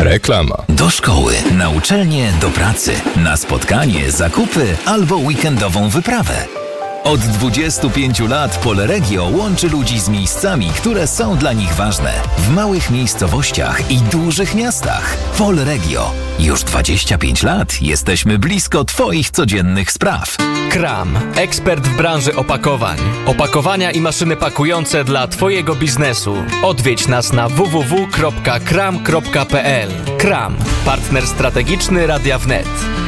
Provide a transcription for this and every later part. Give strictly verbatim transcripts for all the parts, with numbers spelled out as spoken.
Reklama. Do szkoły, na uczelnię, do pracy, na spotkanie, zakupy albo weekendową wyprawę. Od dwudziestu pięciu lat Polregio łączy ludzi z miejscami, które są dla nich ważne. W małych miejscowościach i dużych miastach. Polregio. Już dwadzieścia pięć lat jesteśmy blisko Twoich codziennych spraw. Kram. Ekspert w branży opakowań. Opakowania i maszyny pakujące dla Twojego biznesu. Odwiedź nas na w w w kropka kram kropka p l. Kram. Partner strategiczny Radia Wnet.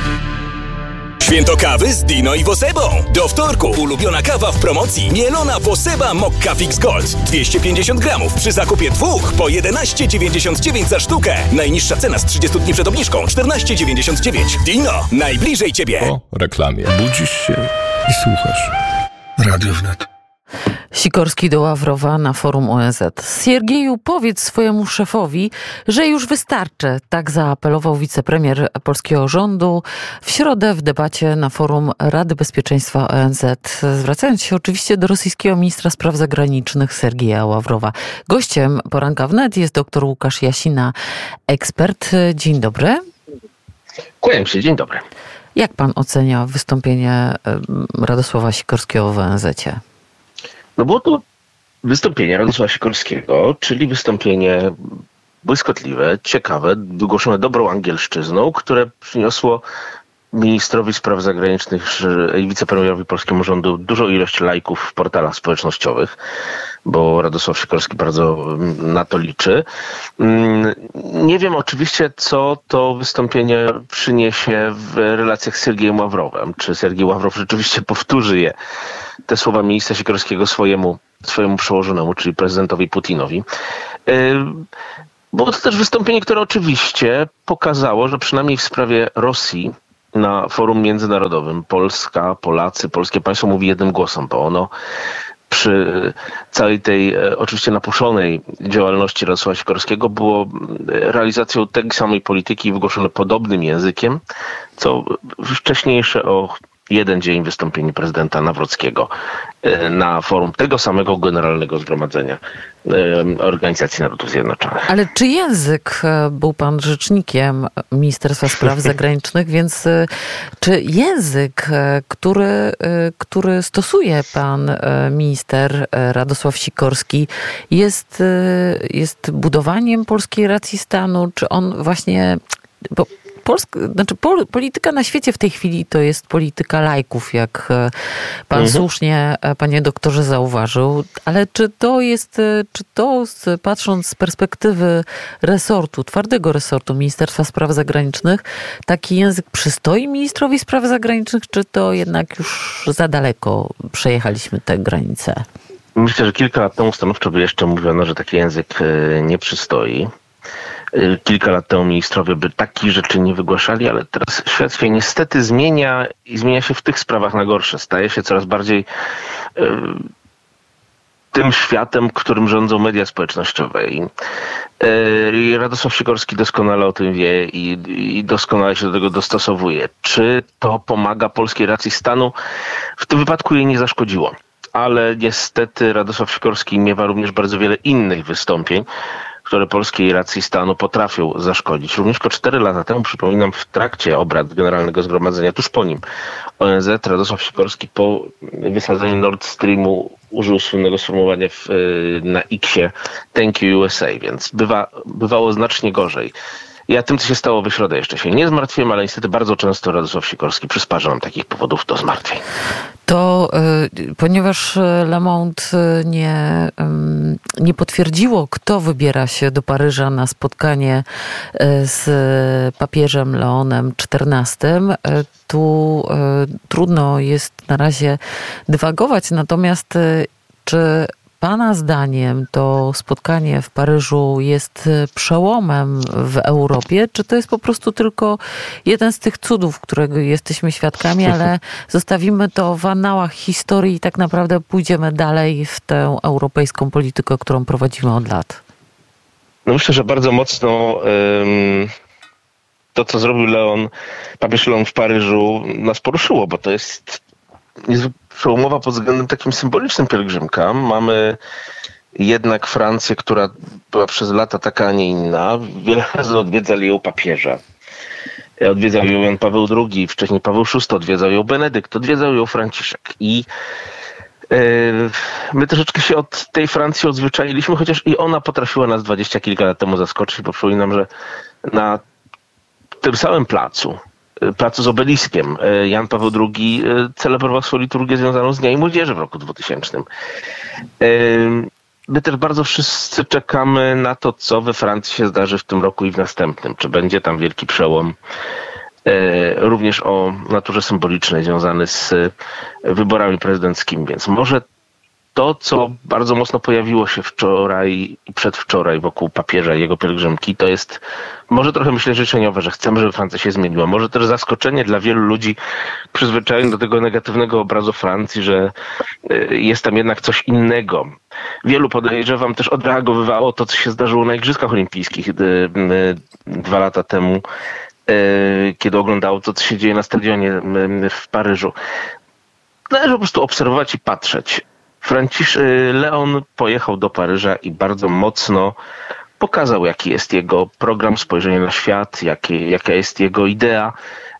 Święto kawy z Dino i Wosebą. Do wtorku ulubiona kawa w promocji. Mielona Woseba Mokka Fix Gold. dwieście pięćdziesiąt gramów. Przy zakupie dwóch po jedenaście dziewięćdziesiąt dziewięć za sztukę. Najniższa cena z trzydziestu dni przed obniżką czternaście dziewięćdziesiąt dziewięć. Dino, najbliżej Ciebie. Po reklamie. Budzisz się i słuchasz. Radio Wnet. Sikorski do Ławrowa na forum O N Z. Siergieju, powiedz swojemu szefowi, że już wystarczy. Tak zaapelował wicepremier polskiego rządu w środę w debacie na forum Rady Bezpieczeństwa O N Z, zwracając się oczywiście do rosyjskiego ministra spraw zagranicznych Siergieja Ławrowa. Gościem poranka Wnet jest dr Łukasz Jasina, ekspert. Dzień dobry. Kłaniam się, dzień dobry. Jak pan ocenia wystąpienie Radosława Sikorskiego w O N Z-cie? No było to wystąpienie Radosława Sikorskiego, czyli wystąpienie błyskotliwe, ciekawe, wygłoszone dobrą angielszczyzną, które przyniosło ministrowi spraw zagranicznych i wicepremierowi polskiemu rządu dużą ilość lajków w portalach społecznościowych, bo Radosław Sikorski bardzo na to liczy. Nie wiem oczywiście, co to wystąpienie przyniesie w relacjach z Siergiejem Ławrowem. Czy Siergiej Ławrow rzeczywiście powtórzy je, te słowa ministra Sikorskiego swojemu, swojemu przełożonemu, czyli prezydentowi Putinowi. Było to też wystąpienie, które oczywiście pokazało, że przynajmniej w sprawie Rosji na forum międzynarodowym Polska, Polacy, polskie państwo mówi jednym głosem, bo ono przy całej tej e, oczywiście napuszonej działalności Radosława Sikorskiego było realizacją tej samej polityki wygłoszone podobnym językiem, co wcześniejsze o jeden dzień wystąpienie prezydenta Nawrockiego e, na forum tego samego Generalnego Zgromadzenia e, Organizacji Narodów Zjednoczonych. Ale czy język, był pan rzecznikiem Ministerstwa Spraw Zagranicznych, więc czy język, który, który stosuje pan minister Radosław Sikorski, jest, jest budowaniem polskiej racji stanu? Czy on właśnie... Bo Polska, znaczy pol, polityka na świecie w tej chwili to jest polityka lajków, jak pan mhm. słusznie, panie doktorze, zauważył. Ale czy to jest, czy to patrząc z perspektywy resortu, twardego resortu Ministerstwa Spraw Zagranicznych, taki język przystoi ministrowi spraw zagranicznych, czy to jednak już za daleko przejechaliśmy tę granicę? Myślę, że kilka lat temu stanowczo by jeszcze mówiono, że taki język nie przystoi. Kilka lat temu ministrowie by takich rzeczy nie wygłaszali, ale teraz świat się niestety zmienia i zmienia się w tych sprawach na gorsze. Staje się coraz bardziej y, tym światem, którym rządzą media społecznościowe. I, y, Radosław Sikorski doskonale o tym wie i, i doskonale się do tego dostosowuje. Czy to pomaga polskiej racji stanu? W tym wypadku jej nie zaszkodziło. Ale niestety Radosław Sikorski miewa również bardzo wiele innych wystąpień, które polskiej racji stanu potrafią zaszkodzić. Również tylko cztery lata temu, przypominam, w trakcie obrad Generalnego Zgromadzenia, tuż po nim, O N Z, Radosław Sikorski po wysadzeniu Nord Streamu użył słynnego sformułowania w, na X-ie "Thank you U S A", więc bywa, bywało znacznie gorzej. Ja tym, co się stało w środę, jeszcze się nie zmartwiłem, ale niestety bardzo często Radosław Sikorski przysparza nam takich powodów do zmartwień. To y, ponieważ Le Monde nie, y, nie potwierdziło, kto wybiera się do Paryża na spotkanie y, z papieżem Leonem czternastym, y, tu y, trudno jest na razie dywagować, natomiast y, czy pana zdaniem to spotkanie w Paryżu jest przełomem w Europie, czy to jest po prostu tylko jeden z tych cudów, którego jesteśmy świadkami, ale zostawimy to w annałach historii i tak naprawdę pójdziemy dalej w tę europejską politykę, którą prowadzimy od lat? No myślę, że bardzo mocno um, to, co zrobił Leon, papież Leon w Paryżu, nas poruszyło, bo to jest... jest przełomowa pod względem takim symbolicznym pielgrzymka. Mamy jednak Francję, która była przez lata taka, a nie inna, wiele razy odwiedzali ją papieże. Odwiedzał ją Jan Paweł drugi, wcześniej Paweł szósty, odwiedzał ją Benedykt, odwiedzał ją Franciszek. I yy, my troszeczkę się od tej Francji odzwyczailiśmy, chociaż i ona potrafiła nas dwadzieścia kilka lat temu zaskoczyć, bo przypominam, że na tym samym placu, placu z obeliskiem, Jan Paweł drugi celebrował swoją liturgię związaną z Dniami Młodzieży w roku dwutysięcznym. My też bardzo wszyscy czekamy na to, co we Francji się zdarzy w tym roku i w następnym. Czy będzie tam wielki przełom, również o naturze symbolicznej, związany z wyborami prezydenckimi. Więc może to, co bardzo mocno pojawiło się wczoraj i przedwczoraj wokół papieża i jego pielgrzymki, to jest może trochę, myślę, życzeniowe, że chcemy, żeby Francja się zmieniła. Może też zaskoczenie dla wielu ludzi przyzwyczajonych do tego negatywnego obrazu Francji, że jest tam jednak coś innego. Wielu, podejrzewam, też odreagowywało to, co się zdarzyło na Igrzyskach Olimpijskich dwa lata temu, kiedy oglądało to, co się dzieje na stadionie w Paryżu. Należy po prostu obserwować i patrzeć. Francisz Leon pojechał do Paryża i bardzo mocno pokazał, jaki jest jego program, spojrzenie na świat, jakie, jaka jest jego idea.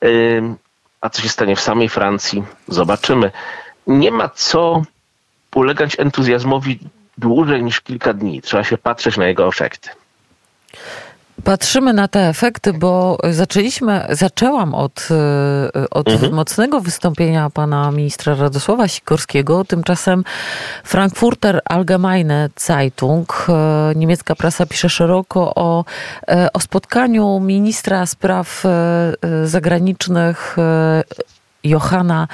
A co się stanie w samej Francji? Zobaczymy. Nie ma co ulegać entuzjazmowi dłużej niż kilka dni. Trzeba się patrzeć na jego efekty. Patrzymy na te efekty, bo zaczęliśmy, zaczęłam od, od mhm. mocnego wystąpienia pana ministra Radosława Sikorskiego. Tymczasem Frankfurter Allgemeine Zeitung, niemiecka prasa, pisze szeroko o, o spotkaniu ministra spraw zagranicznych Johanna,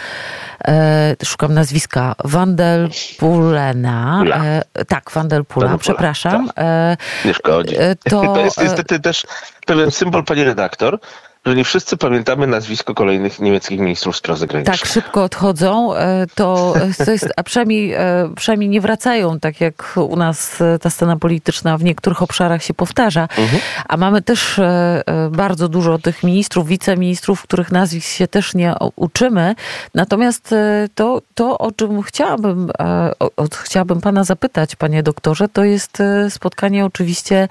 e, szukam nazwiska, Van der Pulena. E, tak, Van der Pula, przepraszam. Tak. E, Nie szkodzi. To, to jest niestety też pewien symbol, pani redaktor, że nie wszyscy pamiętamy nazwisko kolejnych niemieckich ministrów spraw zagranicznych. Tak, szybko odchodzą, to, to jest, a przynajmniej, przynajmniej nie wracają, tak jak u nas ta scena polityczna w niektórych obszarach się powtarza. Mhm. A mamy też bardzo dużo tych ministrów, wiceministrów, których nazwisk się też nie uczymy. Natomiast to, to o czym chciałabym, o, o, chciałabym pana zapytać, panie doktorze, to jest spotkanie oczywiście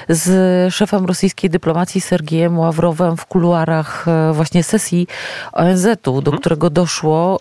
z szefem rosyjskiej dyplomacji Sergiejem Ławrowem w kuluarach właśnie sesji O N Z-u, do którego doszło.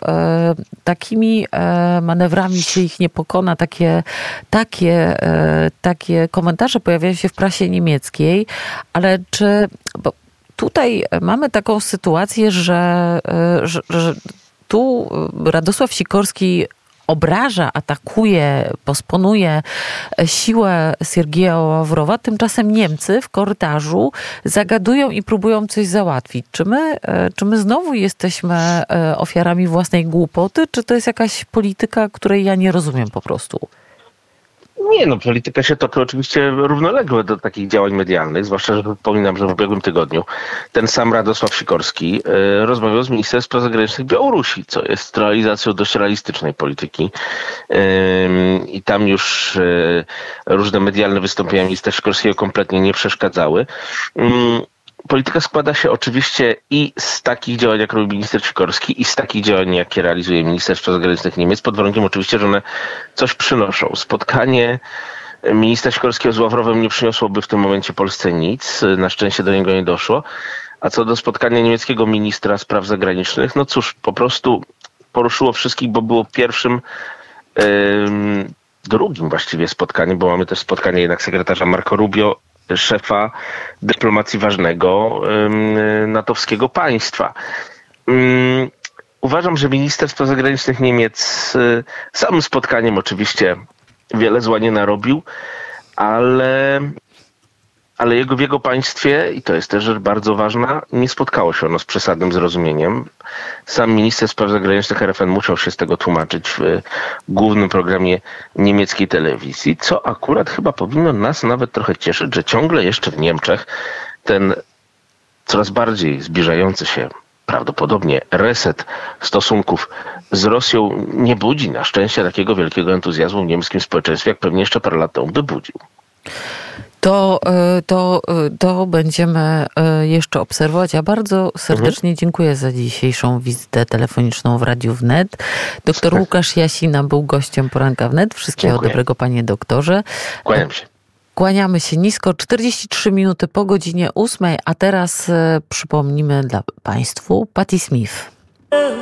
Takimi manewrami się ich nie pokona. Takie, takie, takie komentarze pojawiają się w prasie niemieckiej, ale czy... Bo tutaj mamy taką sytuację, że, że, że tu Radosław Sikorski obraża, atakuje, posponuje siłę Sergieja Ławrowa. Tymczasem Niemcy w korytarzu zagadują i próbują coś załatwić. Czy my, czy my znowu jesteśmy ofiarami własnej głupoty, czy to jest jakaś polityka, której ja nie rozumiem po prostu? Nie, no polityka się toczy oczywiście równolegle do takich działań medialnych, zwłaszcza, że przypominam, że w ubiegłym tygodniu ten sam Radosław Sikorski y, rozmawiał z ministrem spraw zagranicznych Białorusi, co jest realizacją dość realistycznej polityki. Y, I tam już y, różne medialne wystąpienia ministra Sikorskiego kompletnie nie przeszkadzały. Y, Polityka składa się oczywiście i z takich działań, jak robi minister Sikorski, i z takich działań, jakie realizuje Ministerstwo Zagranicznych Niemiec, pod warunkiem oczywiście, że one coś przynoszą. Spotkanie ministra Sikorskiego z Ławrowem nie przyniosłoby w tym momencie Polsce nic. Na szczęście do niego nie doszło. A co do spotkania niemieckiego ministra spraw zagranicznych, no cóż, po prostu poruszyło wszystkich, bo było pierwszym, yy, drugim właściwie spotkaniem, bo mamy też spotkanie jednak sekretarza Marco Rubio, szefa dyplomacji ważnego um, natowskiego państwa. Um, uważam, że minister spraw zagranicznych Niemiec y, samym spotkaniem oczywiście wiele zła nie narobił, ale, ale jego w jego państwie, i to jest też rzecz bardzo ważna, nie spotkało się ono z przesadnym zrozumieniem. Sam minister spraw zagranicznych R F N musiał się z tego tłumaczyć w głównym programie niemieckiej telewizji, co akurat chyba powinno nas nawet trochę cieszyć, że ciągle jeszcze w Niemczech ten coraz bardziej zbliżający się prawdopodobnie reset stosunków z Rosją nie budzi na szczęście takiego wielkiego entuzjazmu w niemieckim społeczeństwie, jak pewnie jeszcze parę lat temu by budził. To, to, to będziemy jeszcze obserwować. Ja bardzo serdecznie mhm. dziękuję za dzisiejszą wizytę telefoniczną w Radiu Wnet. Doktor Łukasz Jasina był gościem Poranka Wnet. Wszystkiego dziękuję. Dobrego, panie doktorze. Kłaniam się. Kłaniamy się nisko. czterdzieści trzy minuty po godzinie ósmej, a teraz przypomnimy dla państwu Patti Smith.